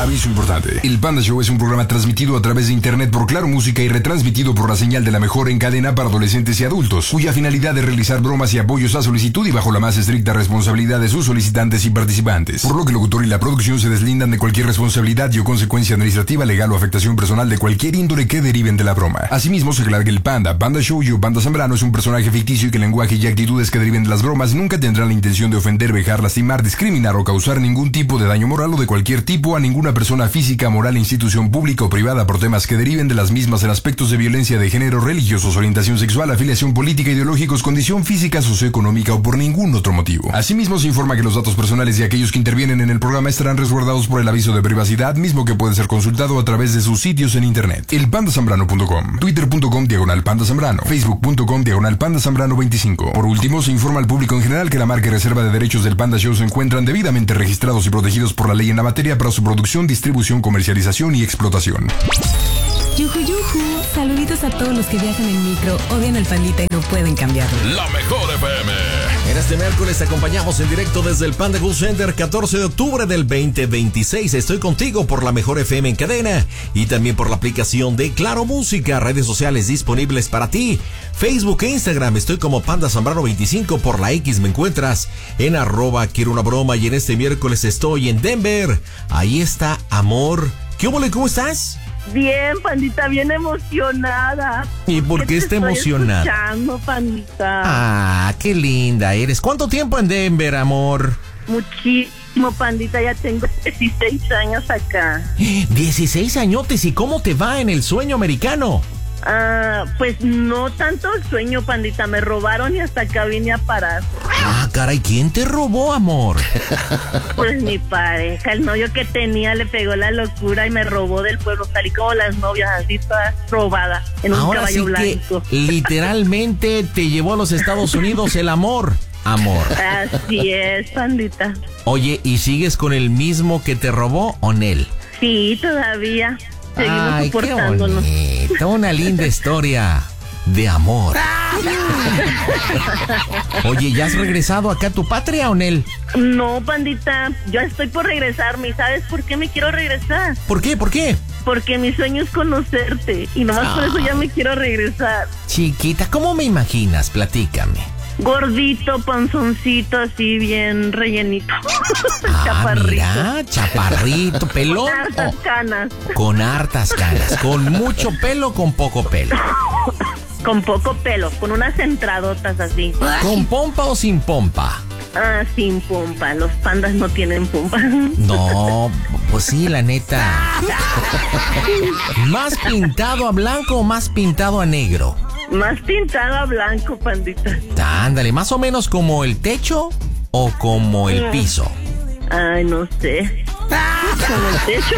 Aviso importante. El Panda Show es un programa transmitido a través de internet por Claro Música y retransmitido por la señal de la mejor en cadena para adolescentes y adultos, cuya finalidad es realizar bromas y apoyos a solicitud y bajo la más estricta responsabilidad de sus solicitantes y participantes. Por lo que el locutor y la producción se deslindan de cualquier responsabilidad y o consecuencia administrativa, legal o afectación personal de cualquier índole que deriven de la broma. Asimismo, se aclara que el Panda Show y Panda Zambrano es un personaje ficticio y que el lenguaje y actitudes que deriven de las bromas nunca tendrán la intención de ofender, vejar, lastimar, discriminar o causar ningún tipo de daño moral o de cualquier tipo a ninguna persona física, moral, institución pública o privada por temas que deriven de las mismas en aspectos de violencia de género, religiosos, orientación sexual, afiliación política, ideológicos, condición física, socioeconómica o por ningún otro motivo. Asimismo, se informa que los datos personales de aquellos que intervienen en el programa estarán resguardados por el aviso de privacidad, mismo que puede ser consultado a través de sus sitios en internet. Elpandasambrano.com, twitter.com/pandazambrano, facebook.com/pandazambrano25. Por último, se informa al público en general que la marca y reserva de derechos del Panda Show se encuentran debidamente registrados y protegidos por la ley en la materia para su producción, distribución, comercialización y explotación. Yuju, yuju. Saluditos a todos los que viajan en micro, odian al Pandita y no pueden cambiarlo. La mejor FM. En este miércoles te acompañamos en directo desde el Panda Go Center, 14 de octubre del 2026. Estoy contigo por la mejor FM en cadena y también por la aplicación de Claro Música, redes sociales disponibles para ti. Facebook e Instagram, estoy como Panda Zambrano 25, por la X me encuentras en @quiero una broma y en este miércoles estoy en Denver. Ahí está Amor. ¿Qué hubo, cómo estás? Bien, Pandita, bien emocionada. ¿Y por qué está emocionada? Estoy escuchando, Pandita. Ah, qué linda eres. ¿Cuánto tiempo en Denver, amor? Muchísimo, Pandita, ya tengo 16 años acá. 16 añotes, ¿y cómo te va en el sueño americano? Pues no tanto el sueño, Pandita, me robaron y hasta acá vine a parar. Ah, caray, ¿quién te robó, amor? Pues mi pareja, el novio que tenía le pegó la locura y me robó del pueblo, salí como las novias, así toda robada, en un Ahora caballo sí blanco. Que literalmente te llevó a los Estados Unidos el amor, amor. Así es, Pandita. Oye, ¿y sigues con el mismo que te robó o Nel? Sí, todavía. Seguimos Ay, qué soportándonos. bonito, una linda historia de amor. Oye, ¿ya has regresado acá a tu patria o Nel? No, Pandita, yo estoy por regresarme. ¿Y sabes por qué me quiero regresar? ¿Por qué? ¿Por qué? Porque mi sueño es conocerte y nomás por eso ya me quiero regresar. Chiquita, ¿cómo me imaginas? Platícame. Gordito, panzoncito, así bien rellenito. Chaparrito. Mira, chaparrito, pelón. Con hartas canas. Con hartas canas. ¿Con mucho pelo o con poco pelo? Con poco pelo, con unas entradotas así. ¿Con pompa o sin pompa? Sin pompa. Los pandas no tienen pompa. No, pues sí, la neta. ¿Más pintado a blanco o más pintado a negro? Más pintado a blanco, Pandita. Ándale, más o menos como el techo o como el piso. Ay, no sé. Como el techo,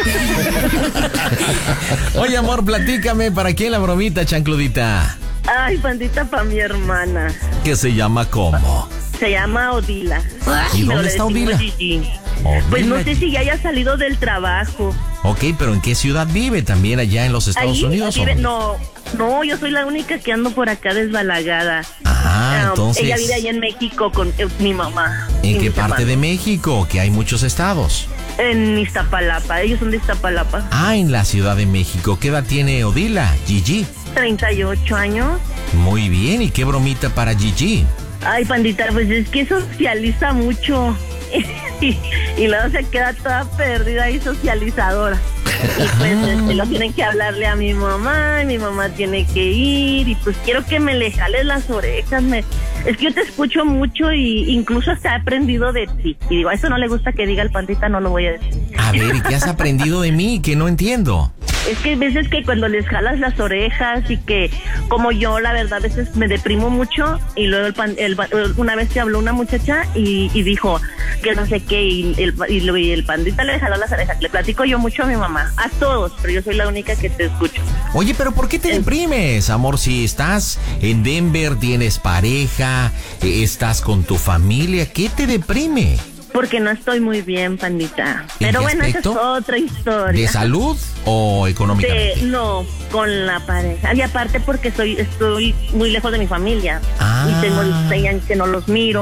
¿no? Oye, amor, platícame, ¿para quién la bromita, chancludita? Ay, Pandita, para mi hermana. ¿Qué se llama cómo? Se llama Odila. ¿Y dónde está Odila? Gigi. Pues no sé si ya haya salido del trabajo. Ok, pero ¿en qué ciudad vive? ¿También allá en los Estados Unidos? Vive, no, yo soy la única que ando por acá desbalagada. Entonces... Ella vive allá en México con mi mamá. ¿En qué parte de México? Que hay muchos estados. En Iztapalapa, ellos son de Iztapalapa. En la Ciudad de México. ¿Qué edad tiene Odila, Gigi? 38 años. Muy bien, ¿y qué bromita para Gigi? Ay, Pandita, pues es que socializa mucho. Y luego se queda toda perdida y socializadora. Y pues lo tienen que hablarle a mi mamá, y mi mamá tiene que ir, y pues quiero que me le jales las orejas. Es que yo te escucho mucho y incluso hasta he aprendido de ti. Y digo, a eso no le gusta que diga el Pandita, no lo voy a decir. A ver, ¿y qué has aprendido de mí? Que no entiendo. Es que hay veces que cuando les jalas las orejas y que, como yo, la verdad, a veces me deprimo mucho, y luego una vez te habló una muchacha y dijo que no sé qué, y el Pandita le jaló las orejas. Le platico yo mucho a mi mamá, a todos, pero yo soy la única que te escucho. Oye, pero ¿por qué te deprimes, amor? Si estás en Denver, tienes pareja, estás con tu familia, ¿qué te deprime? Porque no estoy muy bien, Pandita. Pero bueno, esa es otra historia. ¿De salud o económicamente? No, con la pareja. Y aparte porque estoy muy lejos de mi familia. Y tengo 6 años que no los miro.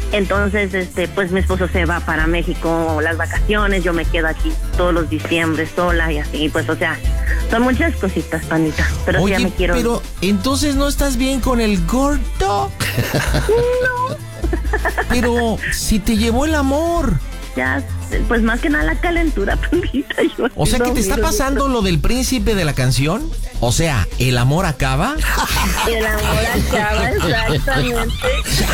Entonces, pues mi esposo se va para México las vacaciones, yo me quedo aquí todos los diciembre sola y así, pues, o sea, son muchas cositas, pandita, pero Oye, sí ya me quiero. pero entonces no estás bien con el gordo. No. Pero si te llevó el amor. Ya, pues más que nada la calentura, pandita. O sea que te está pasando lo del príncipe de la canción. O sea, ¿el amor acaba? El amor acaba, exactamente.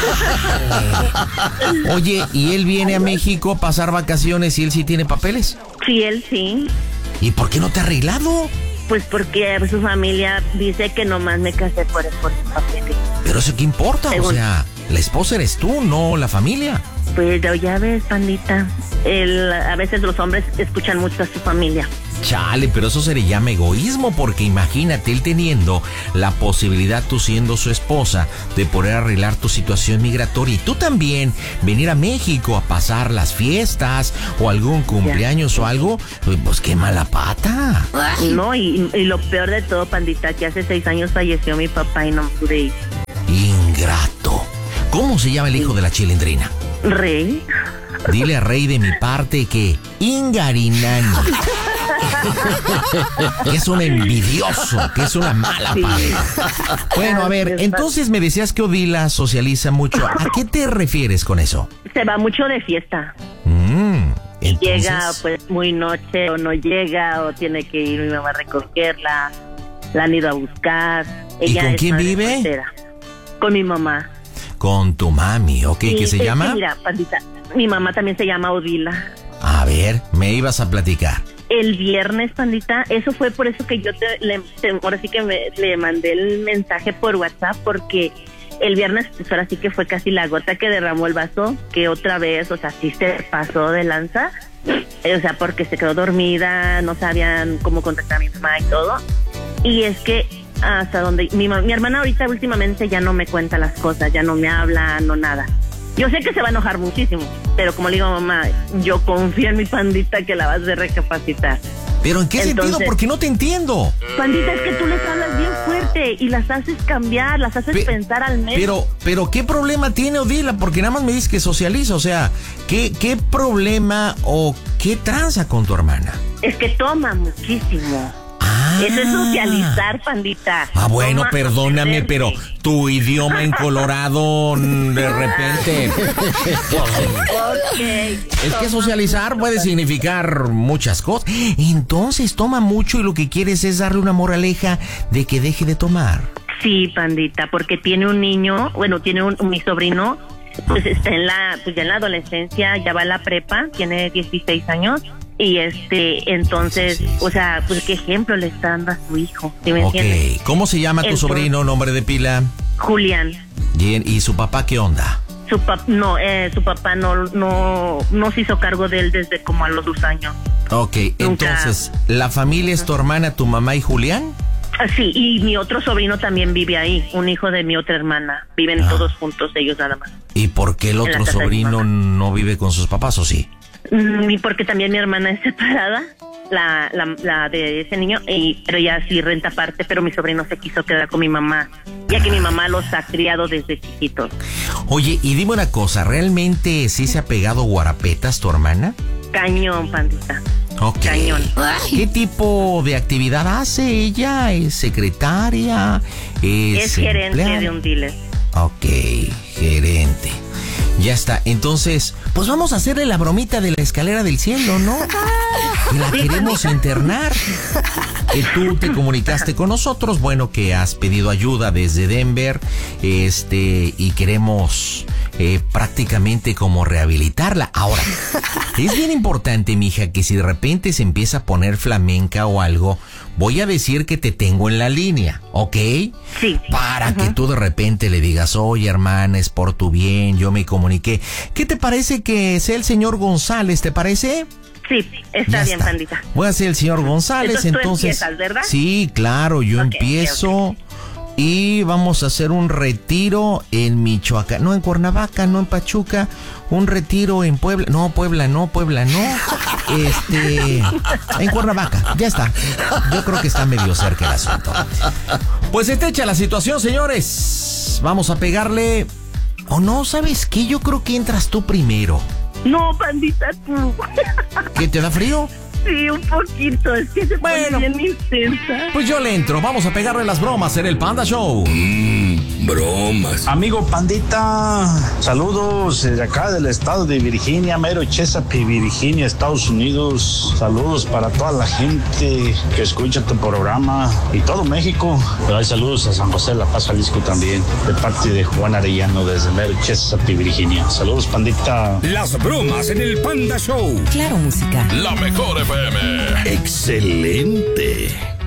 Oye, ¿y él viene a México a pasar vacaciones y él sí tiene papeles? Sí, él sí. ¿Y por qué no te ha arreglado? Pues porque su familia dice que nomás me casé por sus papeles. Pero eso qué importa, Según. o sea, la esposa eres tú, no la familia. Pues ya ves, pandita, a veces los hombres escuchan mucho a su familia. Chale, pero eso se le llama egoísmo, porque imagínate él teniendo la posibilidad, tú siendo su esposa, de poder arreglar tu situación migratoria y tú también venir a México a pasar las fiestas o algún cumpleaños o algo, pues qué mala pata. No, y lo peor de todo, pandita, que hace 6 años falleció mi papá y no pude ir. Ingrato. ¿Cómo se llama el hijo de la chilindrina? Rey. Dile a Rey de mi parte que Ingarinani. Que es un envidioso, que es una mala pata. Bueno, a ver, entonces me decías que Odila socializa mucho. ¿A qué te refieres con eso? Se va mucho de fiesta. Entonces, llega pues muy noche o no llega o tiene que ir mi mamá a recogerla. La han ido a buscar. ¿Y Ella con es quién madre vive? soltera. Con mi mamá. Con tu mami, ¿ok? ¿Qué se llama? Mira, pandita, mi mamá también se llama Odila. A ver, me ibas a platicar. El viernes, pandita, eso fue por eso que yo ahora sí que le mandé el mensaje por WhatsApp, porque el viernes, pues ahora sí que fue casi la gota que derramó el vaso, que otra vez, o sea, sí se pasó de lanza, o sea, porque se quedó dormida, no sabían cómo contactar a mi mamá y todo, y es que hasta donde mi hermana ahorita últimamente ya no me cuenta las cosas, ya no me habla, no nada. Yo sé que se va a enojar muchísimo, pero como le digo, mamá, yo confío en mi pandita que la vas a recapacitar. ¿Pero en qué sentido? Porque no te entiendo. Pandita, es que tú les hablas bien fuerte y las haces cambiar, las haces pensar al menos. Pero ¿qué problema tiene Odila? Porque nada más me dices que socializa, o sea, ¿qué problema o qué tranza con tu hermana? Es que toma muchísimo. Eso es socializar, pandita. Bueno, Toma, perdóname, hacerse. pero tu idioma en Colorado de repente. Okay. Es que socializar puede significar muchas cosas. Entonces toma mucho y lo que quieres es darle una moraleja de que deje de tomar. Sí, pandita, porque tiene un niño, bueno, tiene mi sobrino, pues está ya en la adolescencia, ya va a la prepa, tiene 16 años. Y entonces, o sea, pues qué ejemplo le está dando a su hijo, ¿sí me entiendes? ¿Cómo se llama tu sobrino, nombre de pila? Julián. Bien, ¿y su papá qué onda? Su papá no se hizo cargo de él desde como a los 2 años. Ok, entonces, ¿la familia es tu hermana, tu mamá y Julián? Sí, y mi otro sobrino también vive ahí, un hijo de mi otra hermana. Viven todos juntos, ellos nada más. ¿Y por qué el otro sobrino no vive con sus papás o sí? Y porque también mi hermana es separada, la de ese niño, pero ella sí renta aparte, pero mi sobrino se quiso quedar con mi mamá, ya que mi mamá los ha criado desde chiquitos. Oye, y dime una cosa, ¿realmente sí se ha pegado guarapetas tu hermana? Cañón, pandita. Ok. Cañón. ¿Qué tipo de actividad hace ella? ¿Es secretaria? Es gerente empleada? de un dealer. Ok, gerente. Ya está, entonces, pues vamos a hacerle la bromita de la escalera del cielo, ¿no? Que la queremos internar. Que tú te comunicaste con nosotros, bueno, que has pedido ayuda desde Denver, y queremos prácticamente como rehabilitarla. Ahora, es bien importante, mija, que si de repente se empieza a poner flamenca o algo, voy a decir que te tengo en la línea, ¿ok? Sí. Para que tú de repente le digas, oye, hermana, es por tu bien, yo me comuniqué. ¿Qué te parece que sea el señor González, te parece? Sí, está bien, pandita. Voy a ser el señor González, entonces. Tú empiezas, ¿verdad? Sí, claro, yo empiezo. Y vamos a hacer un retiro en Michoacán, no en Cuernavaca, no en Pachuca, un retiro en Puebla, Puebla no, en Cuernavaca, ya está. Yo creo que está medio cerca el asunto. Pues está hecha la situación, señores. Vamos a pegarle O no, ¿sabes qué? Yo creo que entras tú primero. No, pandita, tú. ¿Qué, te da frío? Sí, un poquito, es que se pone bien intensa. Pues yo le entro, vamos a pegarle las bromas en el Panda Show. Bromas. Amigo Pandita, saludos desde acá del estado de Virginia, mero Chesapeake, Virginia, Estados Unidos. Saludos para toda la gente que escucha tu programa y todo México. Pero hay saludos a San José de la Paz, Jalisco también, de parte de Juan Arellano desde mero Chesapeake, Virginia. Saludos, Pandita. Las bromas en el Panda Show. Claro, música. La mejor FM. Excelente.